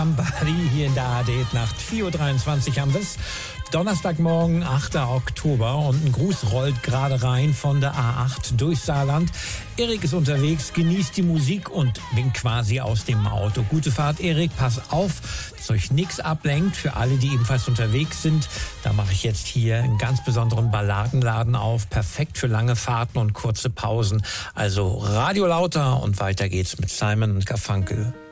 Somebody hier in der ARD-Nacht. 4.23 Uhr haben wir es. Donnerstagmorgen, 8. Oktober, und ein Gruß rollt gerade rein von der A8 durch Saarland. Erik ist unterwegs, genießt die Musik und winkt quasi aus dem Auto. Gute Fahrt, Erik, pass auf, dass euch nichts ablenkt. Für alle, die ebenfalls unterwegs sind, da mache ich jetzt hier einen ganz besonderen Balladenladen auf. Perfekt für lange Fahrten und kurze Pausen. Also Radio lauter und weiter geht's mit Simon & Garfunkel.